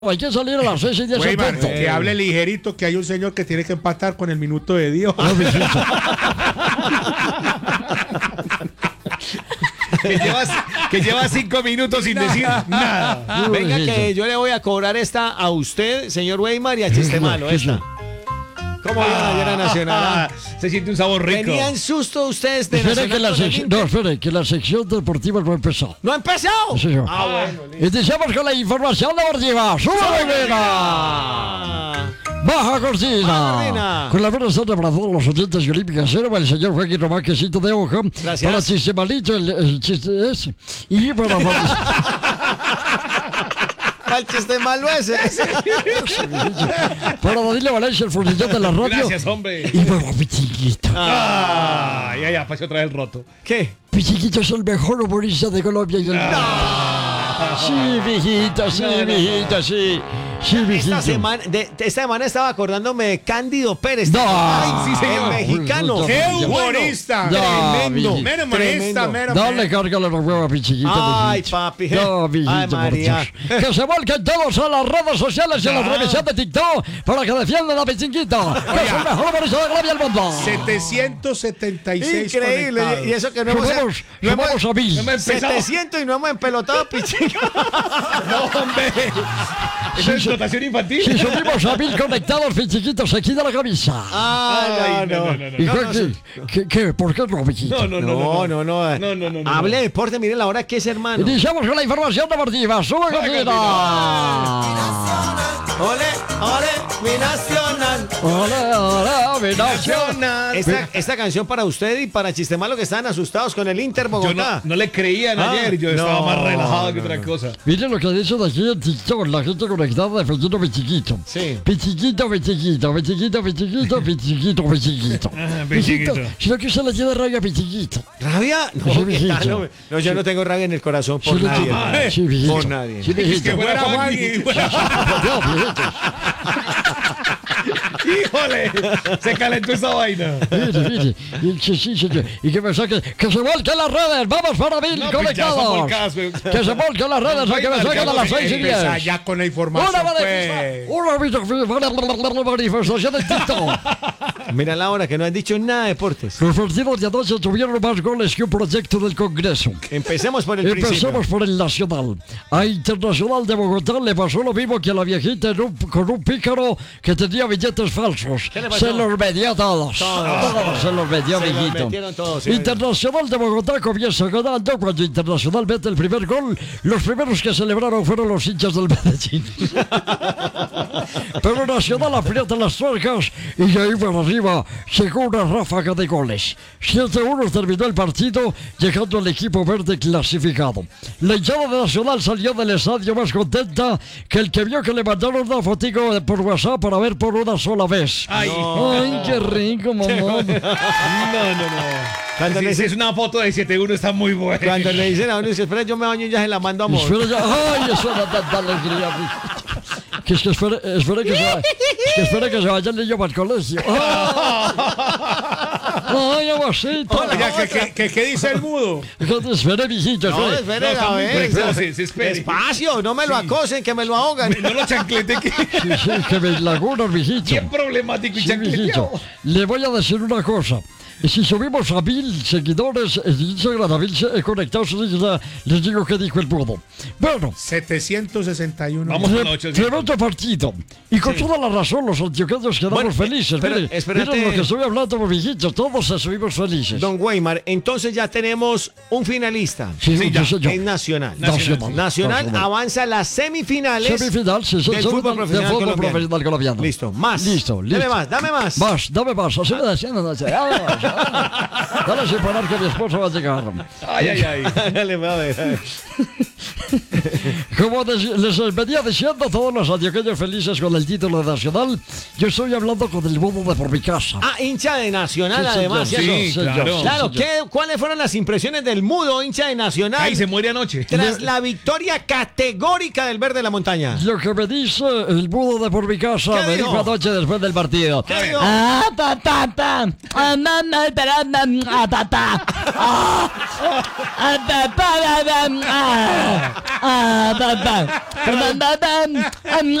Hay que salir a las 6:10. Weimar, que hable ligerito, que hay un señor que tiene que empatar con el minuto de Dios. que lleva 5 minutos sin decir nada. Venga, que yo le voy a cobrar esta a usted, señor Weimar, y a Chistemalo, esta. ¿Cómo va la Liga Nacional? Se siente un sabor rico. ¿Tenían susto ustedes de Espere que Nacional? espere, que la sección deportiva no empezó. ¿No ha empezado? Sí, señor. Bueno, listo. Iniciamos con la información deportiva. ¡Súbale, Vena! Baja cortina. Baja cortina. Con la buena tarde para todos los oyentes de Olímpica Cero, el señor Joaquín Román, quesito de hoja. Gracias. Para Chistemalito, el chiste ese. Y para ¿Cuál chiste malo ese? para Danilo Valencia, el fundidor de la radio. Gracias, hombre. Y para Pichiquito. Ya, pasó otra vez roto. ¿Qué? Pichiquito es el mejor humorista de Colombia y del mundo. Sí, viejito, sí, viejito, sí. Sí, viejito. Esta semana estaba acordándome de Cándido Pérez. No. Ay, sí, señor. Ay, El mexicano. ¡Qué Bueno, humorista! tremendo. Mero humorista, mero. Dale, cárgale la hueva, Pichiquito. Ay, viejito. papi. No, viejito, Ay, María. por Dios. Que se vuelquen todos a las redes sociales y a la transmisión de TikTok para que defiendan a Pichiquito, que es el mejor humorista de Colombia del mundo. 776 Increíble. conectados. Y eso que no Sumamos a Bill. 700 y no hemos empelotado, Pichiquito. No, hombre. Eso es explotación infantil. Si subimos a Bill conectados, Pichiquito se quita la camisa. Ay, no. ¿Y qué? ¿Por qué no, Pichiquito? No. Hable de deporte, mire la hora que es, hermano. Iniciamos con la información deportiva. ¡Sube cortina! Ole, mi nacional. ¡Ole, mi nacional! Esta canción para usted y para Chistemalo, que están asustados con el Inter Yo Bogotá. no le creían ayer. Yo estaba más relajado que otra cosa. Miren lo que ha dicho de aquí en TikTok, la gente conectada defendiendo a Pichiquito. Sí. Pichiquito. Pichiquito. Pichiquito. Sino que se le tiene rabia a Pichiquito. ¿Rabia? No, Sí, ¿qué viejito. tal? No, yo no tengo rabia en el corazón por Sí, nadie. viejito. hermano. Sí, viejito. Por nadie. Sí, viejito. Que fuera Juan y No, viejito. ¡Híjole! Se calentó esa vaina. Mire. Y que me saque, que se vuelquen las redes. Vamos para Bill, No, conectados. Que se vuelquen las redes a que me saquen a las 6:10. Empezá ya con la información, pues. Una manifestación de TikTok. Mira la hora que no has dicho nada de deportes. Los partidos de anoche tuvieron más goles que un proyecto del Congreso. Empecemos por el principio. Empecemos por el Nacional. A Internacional de Bogotá le pasó lo mismo que a la viejita con un pícaro que tenía billetes falsos. ¿Qué le pasó? Se los vendió todos. Todos se los vendió, Se los viejito. metieron todos, sí. Internacional de Bogotá comienza ganando. Cuando Internacional mete el primer gol, los primeros que celebraron fueron los hinchas del Medellín. Pero Nacional aprieta las tuercas y ahí por arriba llegó una ráfaga de goles. 7-1 terminó el partido, llegando al equipo verde clasificado. La hinchada de Nacional salió del estadio más contenta que el que vio que le mandaron una fotico por WhatsApp para ver por una sola vez. Ay, Ay, qué rico, mamá. no. Cuando Si le es dicen, una foto de 7-1 está muy buena. cuando le dicen a uno, dice, espera, yo me baño y ya se la mando a amor. Espera ya. Ay, eso da tanta alegría. Que es que espere que se vaya el niño para el colegio. Ay, aguacito. Oiga, ¿qué dice el mudo? Espere, viejito, No, espere. espere, a ver. Se espere. Despacio, no me lo acosen, que me lo ahogan. No lo chanclete que Sí, que me lagunas, viejito. bien problemático y Sí, viejito. chancleteado. Le voy a decir una cosa. Si subimos a 1000 seguidores en Instagram, a 1000 conectados, les digo que dijo el mudo. Bueno, 761. Vamos con 8. tremendo partido. Y con toda la razón, los antioqueños quedamos Bueno, felices. pero Mire, espérate. mira lo que estoy hablando, viejito. Todos estuvimos felices. Don Weimar, entonces ya tenemos un finalista. Sí, ya. señor. En Nacional. Nacional. Nacional avanza a las semifinales. Semifinal, sí, del fútbol profesional colombiano. profesional colombiano. Listo, más. Listo. Dame más. Dame más. Así me decían anoche. Dale sin parar que mi esposo va a llegar. Ay. Dale, a ver. Como les venía diciendo a todos los antioqueños felices con el título de Nacional, yo estoy hablando con el mudo de por mi casa. Ah, hincha de Nacional, Sí, además. señor. ¿cierto? Sí, claro. Claro, ¿cuáles fueron las impresiones del mudo hincha de Nacional Ahí se muere anoche. tras la victoria categórica del Verde de la Montaña? Lo que me dice el mudo de por mi casa ¿Qué me dijo? dijo anoche después del partido. ¿Qué dijo? Ah, tan, tan. Tan, tan, tan, tan.